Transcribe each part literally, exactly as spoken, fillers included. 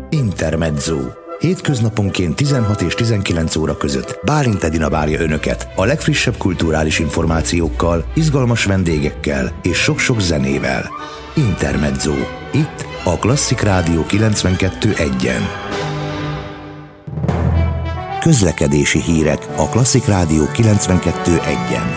Intermezzo. Hétköznaponként tizenhat és tizenkilenc óra között Bálint Edina várja Önöket a legfrissebb kulturális információkkal, izgalmas vendégekkel és sok-sok zenével. Intermezzo. Itt a Klasszik Rádió kilencvenkettő egyen. Közlekedési hírek a Klasszik Rádió kilencvenkettő egyen.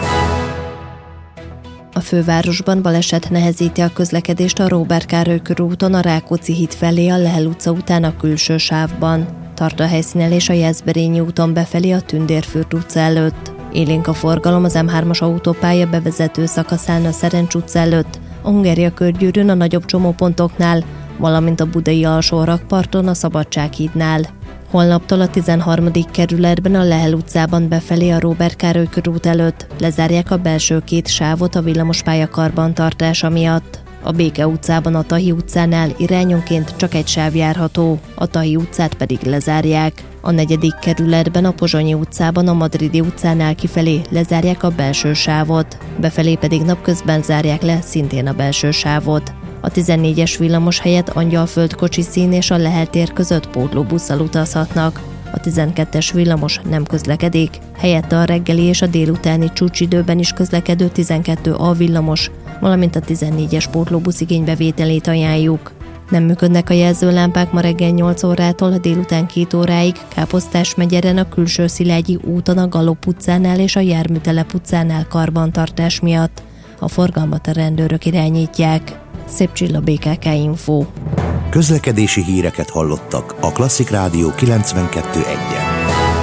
A fővárosban baleset nehezíti a közlekedést a Róbert Károly körúton a Rákóczi híd felé a Lehel utca után a külső sávban. Tart a helyszínelés a Jászberényi úton befelé a Tündérfürt utca előtt. Élénk a forgalom az M hármas autópálya bevezető szakaszán a Szerencs utca előtt, a Hungária körgyűrűn a nagyobb csomópontoknál, valamint a budai alsó rakparton a Szabadsághídnál. Holnaptól a tizenharmadik kerületben a Lehel utcában befelé a Róbert Károly körút előtt lezárják a belső két sávot a villamospálya karbantartása miatt. A Béke utcában a Tahi utcánál irányonként csak egy sáv járható, a Tahi utcát pedig lezárják. A negyedik kerületben a Pozsonyi utcában a Madridi utcánál kifelé lezárják a belső sávot, befelé pedig napközben zárják le szintén a belső sávot. A tizennégyes villamos helyett Angyalföld kocsiszín és a Lehel tér között pótlóbusszal utazhatnak. A tizenkettes villamos nem közlekedik, helyette a reggeli és a délutáni csúcsidőben is közlekedő tizenkettő A villamos, valamint a tizennégyes pótlóbusz igénybevételét ajánljuk. Nem működnek a jelzőlámpák ma reggel nyolc órától a délután két óráig Káposztás megyeren a külső Szilágyi úton a Gallop utcánál és a Járműtelep utcánál karbantartás miatt. A forgalmat a rendőrök irányítják. Szép Csilla, bé ká ká Info. Közlekedési híreket hallottak a Klasszik Rádió kilencvenkettő egyen.